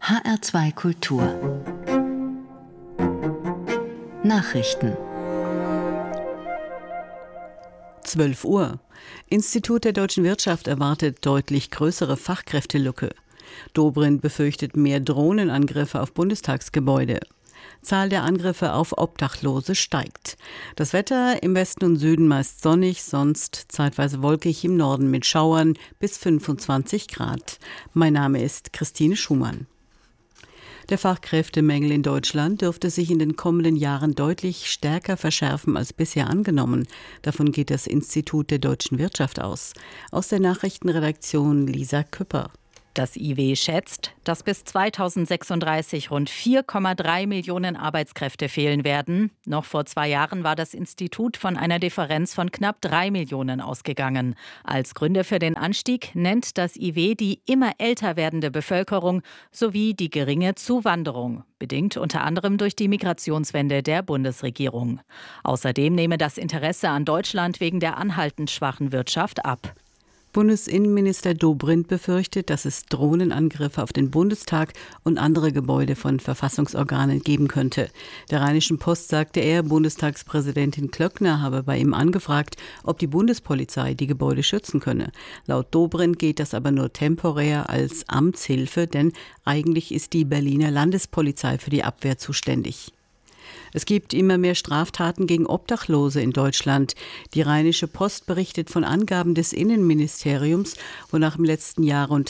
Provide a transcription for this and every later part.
HR2 Kultur Nachrichten 12 Uhr. Institut der deutschen Wirtschaft erwartet deutlich größere Fachkräftelücke. Dobrindt befürchtet mehr Drohnenangriffe auf Bundestagsgebäude. Zahl der Angriffe auf Obdachlose steigt. Das Wetter im Westen und Süden meist sonnig, sonst zeitweise wolkig, im Norden mit Schauern bis 25 Grad. Mein Name ist Christine Schumann. Der Fachkräftemangel in Deutschland dürfte sich in den kommenden Jahren deutlich stärker verschärfen als bisher angenommen. Davon geht das Institut der deutschen Wirtschaft aus. Aus der Nachrichtenredaktion Lisa Küpper. Das IW schätzt, dass bis 2036 rund 4,3 Millionen Arbeitskräfte fehlen werden. Noch vor 2 Jahren war das Institut von einer Differenz von knapp 3 Millionen ausgegangen. Als Gründe für den Anstieg nennt das IW die immer älter werdende Bevölkerung sowie die geringe Zuwanderung, bedingt unter anderem durch die Migrationswende der Bundesregierung. Außerdem nehme das Interesse an Deutschland wegen der anhaltend schwachen Wirtschaft ab. Bundesinnenminister Dobrindt befürchtet, dass es Drohnenangriffe auf den Bundestag und andere Gebäude von Verfassungsorganen geben könnte. Der Rheinischen Post sagte er, Bundestagspräsidentin Klöckner habe bei ihm angefragt, ob die Bundespolizei die Gebäude schützen könne. Laut Dobrindt geht das aber nur temporär als Amtshilfe, denn eigentlich ist die Berliner Landespolizei für die Abwehr zuständig. Es gibt immer mehr Straftaten gegen Obdachlose in Deutschland. Die Rheinische Post berichtet von Angaben des Innenministeriums, wonach im letzten Jahr rund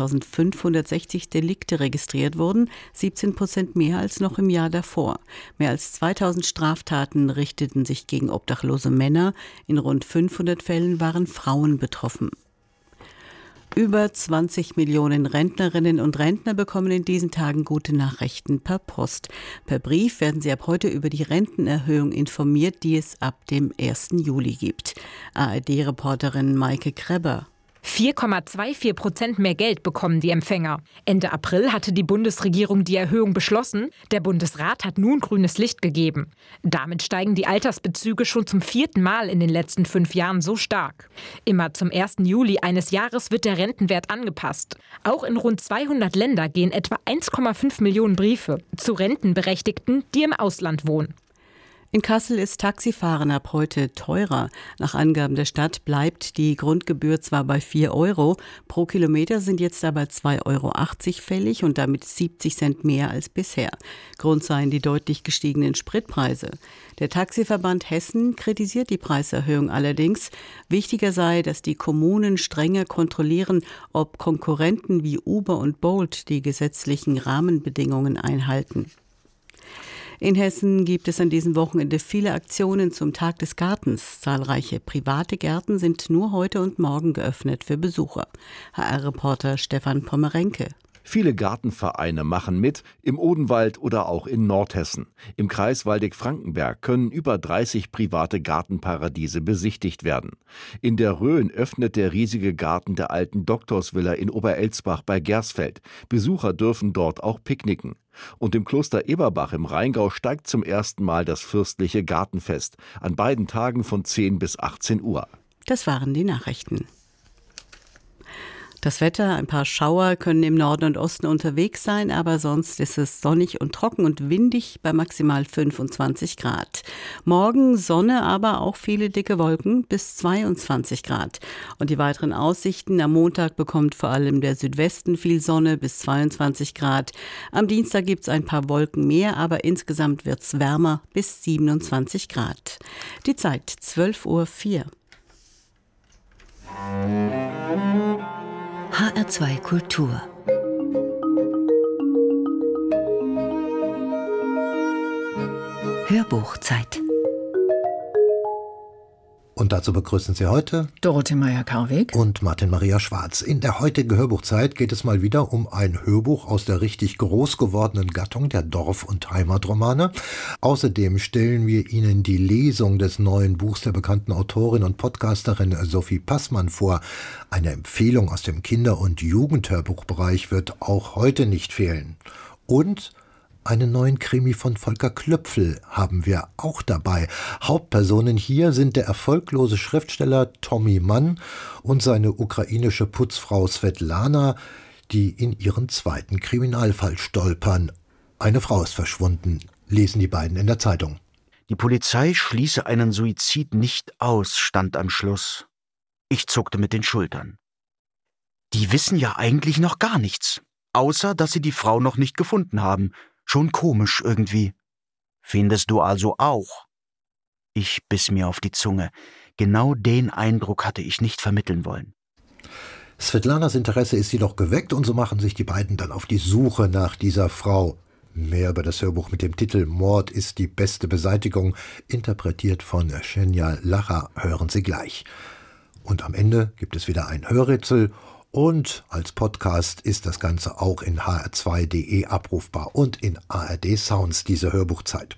2560 Delikte registriert wurden, 17% mehr als noch im Jahr davor. Mehr als 2000 Straftaten richteten sich gegen obdachlose Männer. In rund 500 Fällen waren Frauen betroffen. Über 20 Millionen Rentnerinnen und Rentner bekommen in diesen Tagen gute Nachrichten per Post. Per Brief werden sie ab heute über die Rentenerhöhung informiert, die es ab dem 1. Juli gibt. ARD-Reporterin Maike Krebber. 4,24% mehr Geld bekommen die Empfänger. Ende April hatte die Bundesregierung die Erhöhung beschlossen. Der Bundesrat hat nun grünes Licht gegeben. Damit steigen die Altersbezüge schon zum 4. Mal in den letzten 5 Jahren so stark. Immer zum 1. Juli eines Jahres wird der Rentenwert angepasst. Auch in rund 200 Länder gehen etwa 1,5 Millionen Briefe zu Rentenberechtigten, die im Ausland wohnen. In Kassel ist Taxifahren ab heute teurer. Nach Angaben der Stadt bleibt die Grundgebühr zwar bei 4 Euro, pro Kilometer sind jetzt aber 2,80 Euro fällig und damit 70 Cent mehr als bisher. Grund seien die deutlich gestiegenen Spritpreise. Der Taxiverband Hessen kritisiert die Preiserhöhung allerdings. Wichtiger sei, dass die Kommunen strenger kontrollieren, ob Konkurrenten wie Uber und Bolt die gesetzlichen Rahmenbedingungen einhalten. In Hessen gibt es an diesem Wochenende viele Aktionen zum Tag des Gartens. Zahlreiche private Gärten sind nur heute und morgen geöffnet für Besucher. HR-Reporter Stefan Pommerenke. Viele Gartenvereine machen mit, im Odenwald oder auch in Nordhessen. Im Kreis Waldeck-Frankenberg können über 30 private Gartenparadiese besichtigt werden. In der Rhön öffnet der riesige Garten der alten Doktorsvilla in Oberelsbach bei Gersfeld. Besucher dürfen dort auch picknicken. Und im Kloster Eberbach im Rheingau steigt zum ersten Mal das fürstliche Gartenfest. An beiden Tagen von 10 bis 18 Uhr. Das waren die Nachrichten. Das Wetter, ein paar Schauer können im Norden und Osten unterwegs sein, aber sonst ist es sonnig und trocken und windig bei maximal 25 Grad. Morgen Sonne, aber auch viele dicke Wolken bis 22 Grad. Und die weiteren Aussichten: am Montag bekommt vor allem der Südwesten viel Sonne bis 22 Grad. Am Dienstag gibt es ein paar Wolken mehr, aber insgesamt wird es wärmer bis 27 Grad. Die Zeit 12:04 Uhr. HR2 Kultur Hörbuchzeit. Und dazu begrüßen Sie heute Dorothee Meyer-Karweg und Martin Maria Schwarz. In der heutigen Hörbuchzeit geht es mal wieder um ein Hörbuch aus der richtig groß gewordenen Gattung der Dorf- und Heimatromane. Außerdem stellen wir Ihnen die Lesung des neuen Buchs der bekannten Autorin und Podcasterin Sophie Passmann vor. Eine Empfehlung aus dem Kinder- und Jugendhörbuchbereich wird auch heute nicht fehlen. Und einen neuen Krimi von Volker Klöpfel haben wir auch dabei. Hauptpersonen hier sind der erfolglose Schriftsteller Tommy Mann und seine ukrainische Putzfrau Svetlana, die in ihren zweiten Kriminalfall stolpern. Eine Frau ist verschwunden, lesen die beiden in der Zeitung. Die Polizei schließe einen Suizid nicht aus, stand am Schluss. Ich zuckte mit den Schultern. Die wissen ja eigentlich noch gar nichts, außer dass sie die Frau noch nicht gefunden haben. Schon komisch irgendwie. Findest du also auch? Ich biss mir auf die Zunge. Genau den Eindruck hatte ich nicht vermitteln wollen. Svetlanas Interesse ist jedoch geweckt und so machen sich die beiden dann auf die Suche nach dieser Frau. Mehr über das Hörbuch mit dem Titel Mord ist die beste Beseitigung, interpretiert von Shenya Lacher, hören Sie gleich. Und am Ende gibt es wieder ein Hörrätsel und als Podcast ist das Ganze auch in hr2.de abrufbar und in ARD Sounds, diese Hörbuchzeit.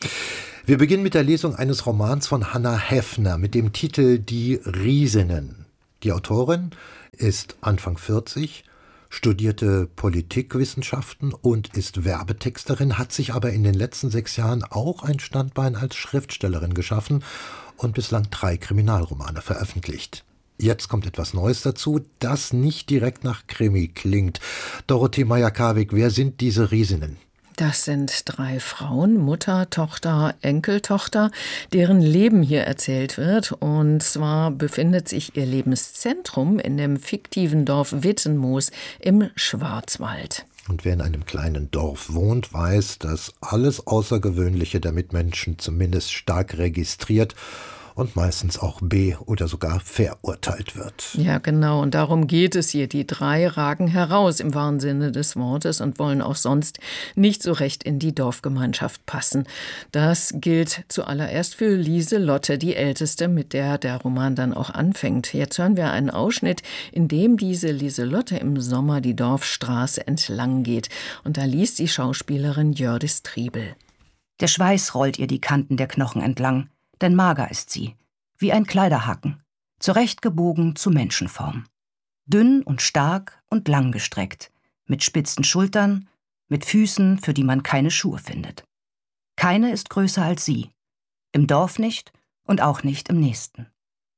Wir beginnen mit der Lesung eines Romans von Hannah Heffner mit dem Titel Die Riesinnen. Die Autorin ist Anfang 40, studierte Politikwissenschaften und ist Werbetexterin, hat sich aber in den letzten 6 Jahren auch ein Standbein als Schriftstellerin geschaffen und bislang 3 Kriminalromane veröffentlicht. Jetzt kommt etwas Neues dazu, das nicht direkt nach Krimi klingt. Dorothee Meyer-Karwig, wer sind diese Riesinnen? Das sind 3 Frauen, Mutter, Tochter, Enkeltochter, deren Leben hier erzählt wird. Und zwar befindet sich ihr Lebenszentrum in dem fiktiven Dorf Wittenmoos im Schwarzwald. Und wer in einem kleinen Dorf wohnt, weiß, dass alles Außergewöhnliche der Mitmenschen zumindest stark registriert und meistens auch oder sogar verurteilt wird. Ja, genau. Und darum geht es hier. Die 3 ragen heraus im wahren Sinne des Wortes und wollen auch sonst nicht so recht in die Dorfgemeinschaft passen. Das gilt zuallererst für Lieselotte, die Älteste, mit der der Roman dann auch anfängt. Jetzt hören wir einen Ausschnitt, in dem diese Lieselotte im Sommer die Dorfstraße entlang geht. Und da liest die Schauspielerin Jördis Triebel. Der Schweiß rollt ihr die Kanten der Knochen entlang. Denn mager ist sie, wie ein Kleiderhaken, zurechtgebogen zu Menschenform. Dünn und stark und langgestreckt, mit spitzen Schultern, mit Füßen, für die man keine Schuhe findet. Keine ist größer als sie, im Dorf nicht und auch nicht im nächsten.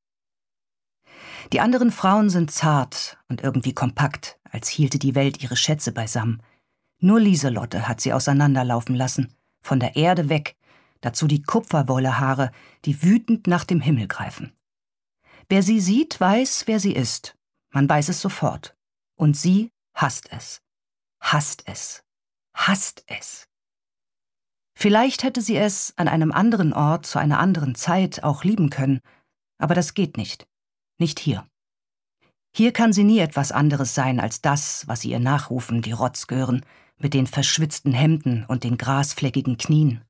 Die anderen Frauen sind zart und irgendwie kompakt, als hielte die Welt ihre Schätze beisammen. Nur Lieselotte hat sie auseinanderlaufen lassen, von der Erde weg, dazu die Kupferwollehaare, die wütend nach dem Himmel greifen. Wer sie sieht, weiß, wer sie ist. Man weiß es sofort. Und sie hasst es. Hasst es. Hasst es. Vielleicht hätte sie es an einem anderen Ort, zu einer anderen Zeit auch lieben können. Aber das geht nicht. Nicht hier. Hier kann sie nie etwas anderes sein als das, was sie ihr nachrufen, die Rotzgören, mit den verschwitzten Hemden und den grasfleckigen Knien.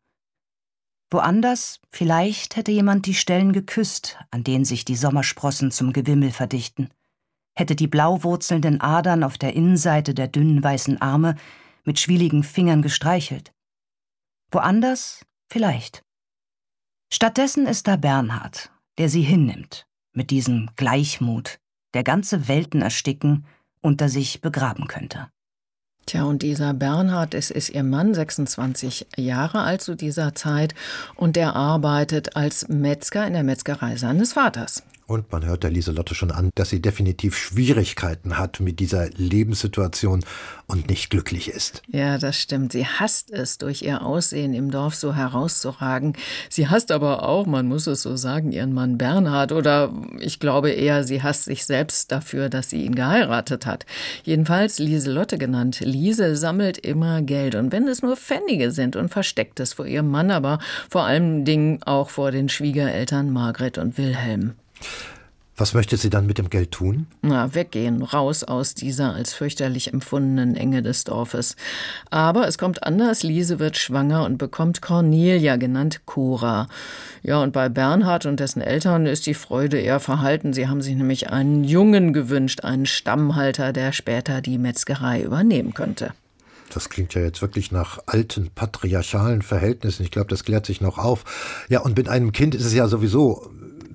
Woanders, vielleicht hätte jemand die Stellen geküsst, an denen sich die Sommersprossen zum Gewimmel verdichten, hätte die blau wurzelnden Adern auf der Innenseite der dünnen weißen Arme mit schwieligen Fingern gestreichelt. Woanders, vielleicht. Stattdessen ist da Bernhard, der sie hinnimmt, mit diesem Gleichmut, der ganze Welten ersticken, unter sich begraben könnte. Tja, und dieser Bernhard, es ist ihr Mann, 26 Jahre alt zu dieser Zeit, und der arbeitet als Metzger in der Metzgerei seines Vaters. Und man hört der Lieselotte schon an, dass sie definitiv Schwierigkeiten hat mit dieser Lebenssituation und nicht glücklich ist. Ja, das stimmt. Sie hasst es, durch ihr Aussehen im Dorf so herauszuragen. Sie hasst aber auch, man muss es so sagen, ihren Mann Bernhard. Oder ich glaube eher, sie hasst sich selbst dafür, dass sie ihn geheiratet hat. Jedenfalls Lieselotte genannt. Liese sammelt immer Geld. Und wenn es nur Pfennige sind und versteckt es vor ihrem Mann, aber vor allen Dingen auch vor den Schwiegereltern Margret und Wilhelm. Was möchte sie dann mit dem Geld tun? Na, weggehen, raus aus dieser als fürchterlich empfundenen Enge des Dorfes. Aber es kommt anders. Liese wird schwanger und bekommt Cornelia, genannt Cora. Ja, und bei Bernhard und dessen Eltern ist die Freude eher verhalten. Sie haben sich nämlich einen Jungen gewünscht, einen Stammhalter, der später die Metzgerei übernehmen könnte. Das klingt ja jetzt wirklich nach alten patriarchalen Verhältnissen. Ich glaube, das klärt sich noch auf. Ja, und mit einem Kind ist es ja sowieso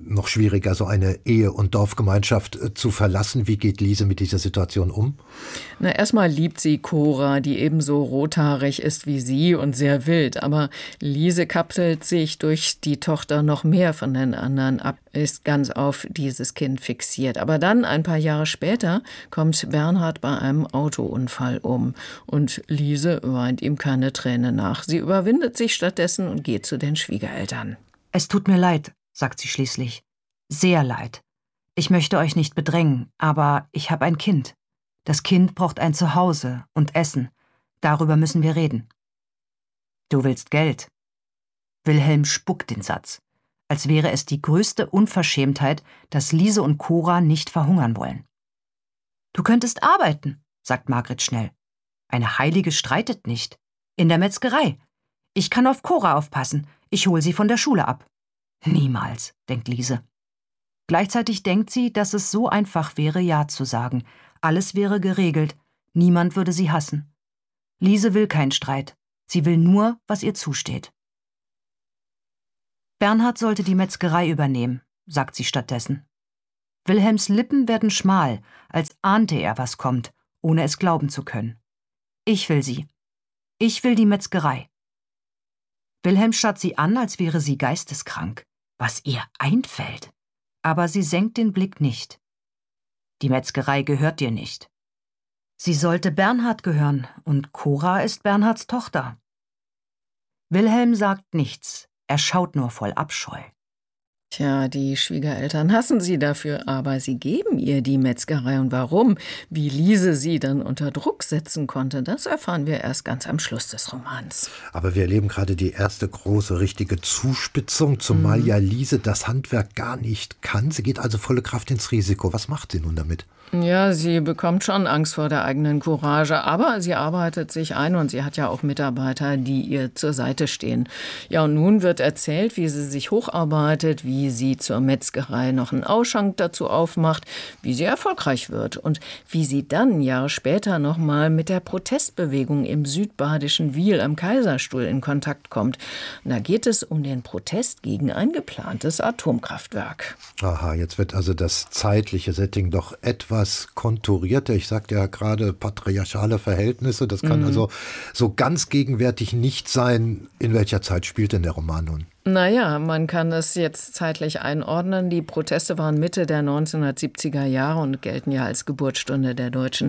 noch schwieriger, so eine Ehe- und Dorfgemeinschaft zu verlassen. Wie geht Lise mit dieser Situation um? Na, erstmal liebt sie Cora, die ebenso rothaarig ist wie sie und sehr wild. Aber Lise kapselt sich durch die Tochter noch mehr von den anderen ab, ist ganz auf dieses Kind fixiert. Aber dann, ein paar Jahre später, kommt Bernhard bei einem Autounfall um. Und Lise weint ihm keine Träne nach. Sie überwindet sich stattdessen und geht zu den Schwiegereltern. Es tut mir leid, sagt sie schließlich. Sehr leid. Ich möchte euch nicht bedrängen, aber ich habe ein Kind. Das Kind braucht ein Zuhause und Essen. Darüber müssen wir reden. Du willst Geld. Wilhelm spuckt den Satz, als wäre es die größte Unverschämtheit, dass Lise und Cora nicht verhungern wollen. Du könntest arbeiten, sagt Margret schnell. Eine Heilige streitet nicht. In der Metzgerei. Ich kann auf Cora aufpassen. Ich hole sie von der Schule ab. Niemals, denkt Lise. Gleichzeitig denkt sie, dass es so einfach wäre, Ja zu sagen. Alles wäre geregelt. Niemand würde sie hassen. Lise will keinen Streit. Sie will nur, was ihr zusteht. Bernhard sollte die Metzgerei übernehmen, sagt sie stattdessen. Wilhelms Lippen werden schmal, als ahnte er, was kommt, ohne es glauben zu können. Ich will sie. Ich will die Metzgerei. Wilhelm starrt sie an, als wäre sie geisteskrank. Was ihr einfällt. Aber sie senkt den Blick nicht. Die Metzgerei gehört dir nicht. Sie sollte Bernhard gehören, und Cora ist Bernhards Tochter. Wilhelm sagt nichts, er schaut nur voll Abscheu. Tja, die Schwiegereltern hassen sie dafür, aber sie geben ihr die Metzgerei. Und warum? Wie Lise sie dann unter Druck setzen konnte, das erfahren wir erst ganz am Schluss des Romans. Aber wir erleben gerade die erste große, richtige Zuspitzung, zumal ja Lise das Handwerk gar nicht kann. Sie geht also volle Kraft ins Risiko. Was macht sie nun damit? Ja, sie bekommt schon Angst vor der eigenen Courage, aber sie arbeitet sich ein und sie hat ja auch Mitarbeiter, die ihr zur Seite stehen. Ja, und nun wird erzählt, wie sie sich hocharbeitet, wie sie zur Metzgerei noch einen Ausschank dazu aufmacht, wie sie erfolgreich wird und wie sie dann Jahre später noch mal mit der Protestbewegung im südbadischen Wil am Kaiserstuhl in Kontakt kommt. Und da geht es um den Protest gegen ein geplantes Atomkraftwerk. Aha, jetzt wird also das zeitliche Setting doch etwas konturierter. Ich sagte ja gerade patriarchale Verhältnisse. Das kann also so ganz gegenwärtig nicht sein. In welcher Zeit spielt denn der Roman nun? Naja, man kann es jetzt zeitlich einordnen. Die Proteste waren Mitte der 1970er Jahre und gelten ja als Geburtsstunde der deutschen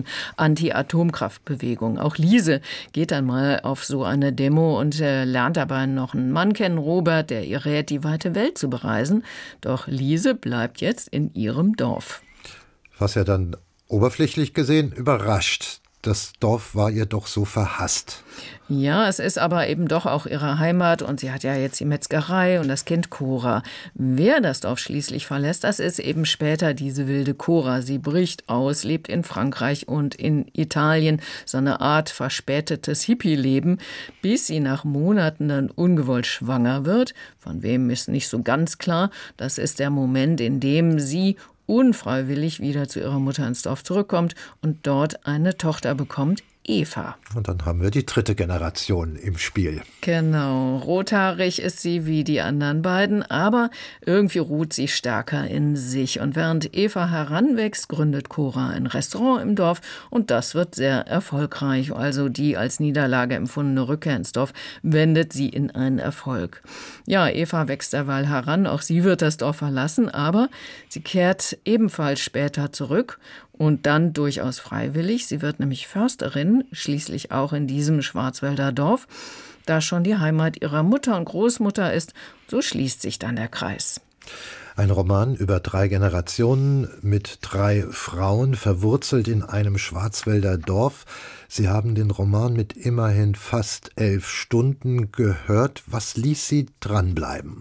Anti-Atomkraftbewegung. Auch Lise geht dann mal auf so eine Demo und lernt dabei noch einen Mann kennen, Robert, der ihr rät, die weite Welt zu bereisen. Doch Lise bleibt jetzt in ihrem Dorf. Was ja dann oberflächlich gesehen überrascht. Das Dorf war ihr doch so verhasst. Ja, es ist aber eben doch auch ihre Heimat und sie hat ja jetzt die Metzgerei und das Kind Cora. Wer das Dorf schließlich verlässt, das ist eben später diese wilde Cora. Sie bricht aus, lebt in Frankreich und in Italien, so eine Art verspätetes Hippie-Leben, bis sie nach Monaten dann ungewollt schwanger wird. Von wem ist nicht so ganz klar. Das ist der Moment, in dem sie unfreiwillig wieder zu ihrer Mutter ins Dorf zurückkommt und dort eine Tochter bekommt, Eva. Und dann haben wir die dritte Generation im Spiel. Genau, rothaarig ist sie wie die anderen beiden, aber irgendwie ruht sie stärker in sich. Und während Eva heranwächst, gründet Cora ein Restaurant im Dorf und das wird sehr erfolgreich. Also die als Niederlage empfundene Rückkehr ins Dorf wendet sie in einen Erfolg. Ja, Eva wächst derweil heran, auch sie wird das Dorf verlassen, aber sie kehrt ebenfalls später zurück. Und dann durchaus freiwillig. Sie wird nämlich Försterin, schließlich auch in diesem Schwarzwälder Dorf, da schon die Heimat ihrer Mutter und Großmutter ist. So schließt sich dann der Kreis. Ein Roman über 3 Generationen mit 3 Frauen, verwurzelt in einem Schwarzwälder Dorf. Sie haben den Roman mit immerhin fast 11 Stunden gehört. Was ließ Sie dranbleiben?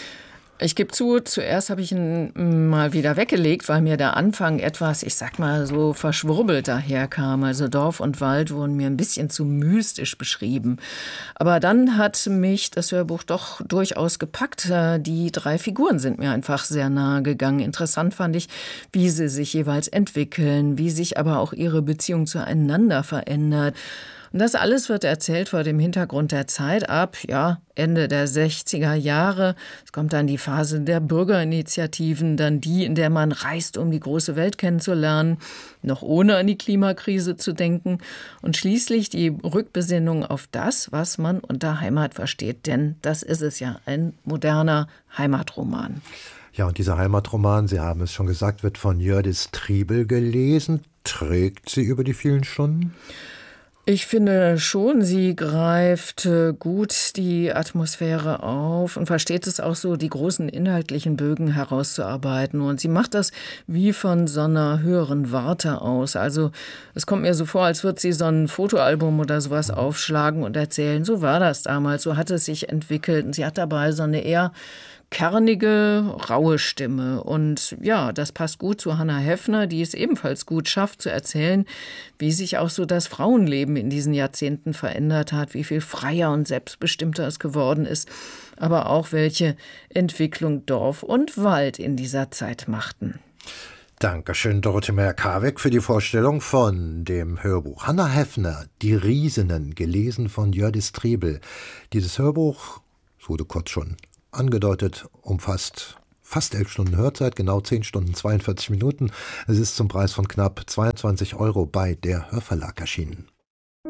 Ich gebe zu, zuerst habe ich ihn mal wieder weggelegt, weil mir der Anfang etwas, ich sag mal, so verschwurbelt daherkam. Also Dorf und Wald wurden mir ein bisschen zu mystisch beschrieben. Aber dann hat mich das Hörbuch doch durchaus gepackt. Die 3 Figuren sind mir einfach sehr nahe gegangen. Interessant fand ich, wie sie sich jeweils entwickeln, wie sich aber auch ihre Beziehung zueinander verändert. Und das alles wird erzählt vor dem Hintergrund der Zeit ab, Ende der 60er Jahre. Es kommt dann die Phase der Bürgerinitiativen, dann die, in der man reist, um die große Welt kennenzulernen, noch ohne an die Klimakrise zu denken. Und schließlich die Rückbesinnung auf das, was man unter Heimat versteht. Denn das ist es ja, ein moderner Heimatroman. Ja, und dieser Heimatroman, Sie haben es schon gesagt, wird von Jördis Triebel gelesen. Trägt sie über die vielen Stunden? Ich finde schon, sie greift gut die Atmosphäre auf und versteht es auch so, die großen inhaltlichen Bögen herauszuarbeiten. Und sie macht das wie von so einer höheren Warte aus. Also es kommt mir so vor, als würde sie so ein Fotoalbum oder sowas aufschlagen und erzählen, so war das damals, so hat es sich entwickelt. Und sie hat dabei so eine eher kernige, raue Stimme. Und ja, das passt gut zu Hannah Heffner, die es ebenfalls gut schafft zu erzählen, wie sich auch so das Frauenleben in diesen Jahrzehnten verändert hat, wie viel freier und selbstbestimmter es geworden ist, aber auch welche Entwicklung Dorf und Wald in dieser Zeit machten. Dankeschön, Dorothee Meyer-Karweg, für die Vorstellung von dem Hörbuch. Hannah Heffner, Die Riesinnen, gelesen von Jördis Triebel. Dieses Hörbuch, es wurde kurz schon angedeutet, umfasst fast 11 Stunden Hörzeit, genau 10 Stunden 42 Minuten. Es ist zum Preis von knapp 22 € bei der Hörverlag erschienen.